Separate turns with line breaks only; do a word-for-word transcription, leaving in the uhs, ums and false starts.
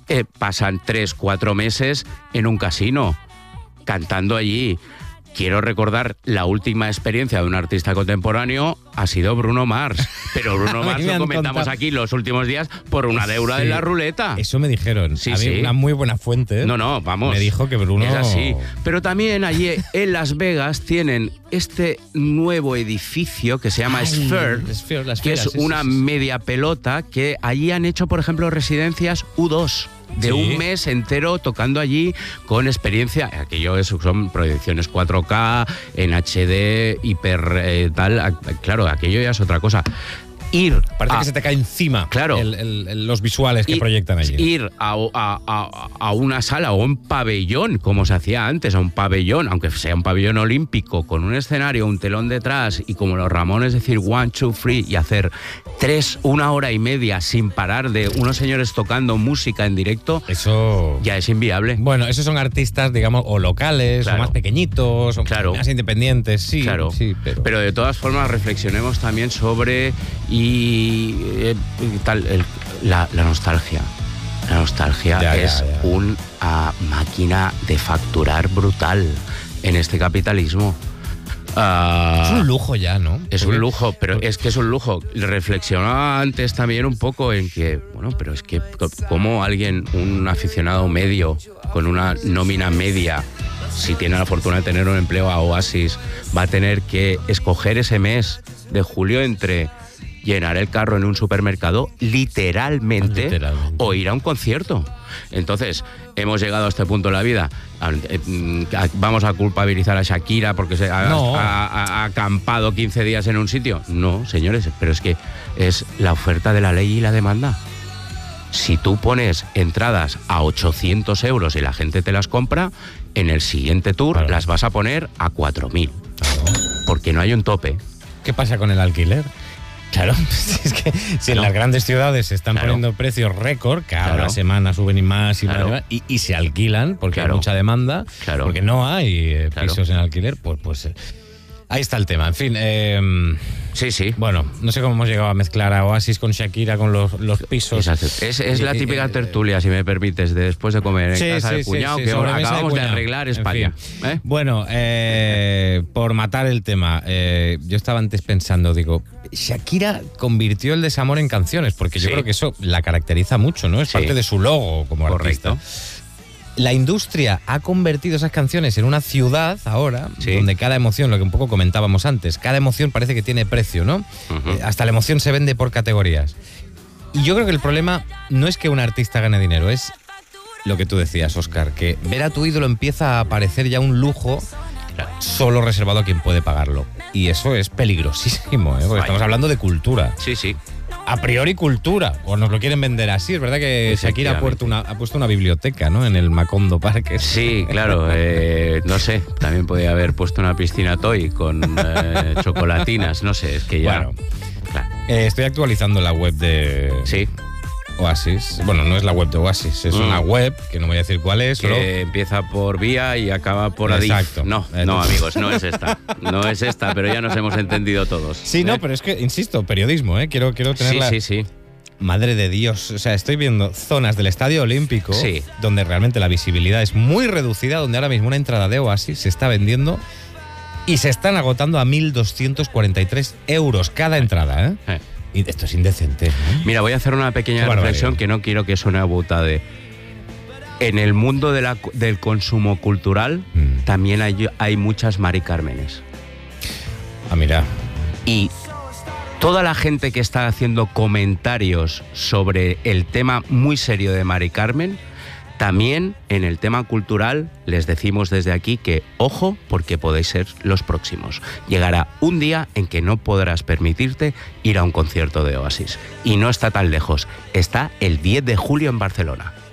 eh, pasan tres, cuatro meses en un casino, cantando allí. Quiero recordar la última experiencia de un artista contemporáneo ha sido Bruno Mars. Pero Bruno Mars lo comentamos contado. aquí los últimos días por una deuda sí, de la ruleta.
Eso me dijeron.
Sí,
a mí
sí.
Una muy buena fuente.
No, no, vamos.
Me dijo que Bruno...
Es así. Pero también allí en Las Vegas tienen este nuevo edificio que se llama Ay, Sphere,
Sphere las
que
Vegas,
es una
sí, sí.
media pelota que allí han hecho, por ejemplo, residencias U dos. De sí. un mes entero tocando allí con experiencia. Aquello es, son proyecciones cuatro K, en H D, hiper eh, tal. Claro, aquello ya es otra cosa. Ir
Parece
a,
que se te cae encima
claro,
el, el, el, los visuales que
ir,
proyectan allí.
Ir a, a, a, a una sala o un pabellón, como se hacía antes, a un pabellón, aunque sea un pabellón olímpico, con un escenario, un telón detrás y como los Ramones decir one, two, three y hacer tres, una hora y media sin parar de unos señores tocando música en directo,
eso
ya es inviable.
Bueno, esos son artistas, digamos, o locales, claro. o más pequeñitos, o
claro.
más independientes, sí.
Claro.
sí pero...
pero de todas formas reflexionemos también sobre y, eh, y tal, el, la, la nostalgia. La nostalgia
ya,
es
ya, ya.
una máquina de facturar brutal en este capitalismo. Uh,
es un lujo ya, ¿no?
Es
Porque,
un lujo, pero es que es un lujo. Reflexionaba antes también un poco en que, bueno, pero es que cómo alguien, un aficionado medio, con una nómina media, si tiene la fortuna de tener un empleo a Oasis, va a tener que escoger ese mes de julio entre llenar el carro en un supermercado literalmente, literalmente. o ir a un concierto. Entonces, hemos llegado a este punto de la vida. ¿Vamos a culpabilizar a Shakira porque se ha,
no.
ha, ha acampado quince días en un sitio? No, señores, pero es que es la oferta de la ley y la demanda. Si tú pones entradas a ochocientos euros y la gente te las compra, en el siguiente tour claro. las vas a poner a cuatro mil. Claro. Porque no hay un tope.
¿Qué pasa con el alquiler? Claro, es que si en las grandes ciudades se están claro. poniendo precios récord, cada claro. semana suben más y
claro.
más y, y se alquilan porque
claro.
hay mucha demanda,
claro.
porque no hay eh,
claro.
pisos en alquiler, pues, pues eh, ahí está el tema. En fin, eh,
sí, sí.
Bueno, no sé cómo hemos llegado a mezclar a Oasis con Shakira, con los, los pisos.
Es, es, es la típica tertulia, si me permites, de después de comer en
sí,
casa
sí,
del cuñado,
sí,
que
sí,
ahora acabamos
de,
de arreglar España.
En fin.
¿Eh?
Bueno, eh, por matar el tema, eh, yo estaba antes pensando, digo, Shakira convirtió el desamor en canciones, porque yo sí. creo que eso la caracteriza mucho, ¿no? Es sí. parte de su logo como
Correcto.
artista. La industria ha convertido esas canciones en una ciudad ahora, sí. donde cada emoción, lo que un poco comentábamos antes, cada emoción parece que tiene precio, ¿no? Uh-huh. Eh, hasta la emoción se vende por categorías. Y yo creo que el problema no es que un artista gane dinero, es lo que tú decías, Óscar, que ver a tu ídolo empieza a parecer ya un lujo solo reservado a quien puede pagarlo. Y eso es peligrosísimo, ¿eh? Porque estamos hablando de cultura.
Sí, sí.
A priori cultura, o nos lo quieren vender así. Es verdad que Shakira ha puesto una, ha puesto una biblioteca, ¿no? En el Macondo Park.
Sí, claro. Eh, no sé, también podía haber puesto una piscina toy con eh, chocolatinas, no sé, es que ya...
Bueno, claro. eh, estoy actualizando la web de...
Sí.
Oasis. Bueno, no es la web de Oasis, es mm. una web, que no voy a decir cuál es.
Que
solo...
empieza por Vía y acaba por Adif.
Exacto.
No, no, amigos, no es esta. No es esta, pero ya nos hemos entendido todos.
Sí, ¿eh? No, pero es que, insisto, periodismo, ¿eh? Quiero, quiero tenerla...
Sí, sí, sí.
Madre de Dios, o sea, estoy viendo zonas del Estadio Olímpico
sí.
donde realmente la visibilidad es muy reducida, donde ahora mismo una entrada de Oasis se está vendiendo y se están agotando a mil doscientos cuarenta y tres euros cada entrada, ¿eh? eh. Y esto es indecente, ¿no?
Mira, voy a hacer una pequeña reflexión que no quiero que suene a butade. En el mundo de la, del consumo cultural mm. también hay, hay muchas Mari Cármenes.
Ah, mira.
Y toda la gente que está haciendo comentarios sobre el tema muy serio de Mari Carmen, también en el tema cultural les decimos desde aquí que ojo, porque podéis ser los próximos. Llegará un día en que no podrás permitirte ir a un concierto de Oasis. Y no está tan lejos, está el diez de julio en Barcelona.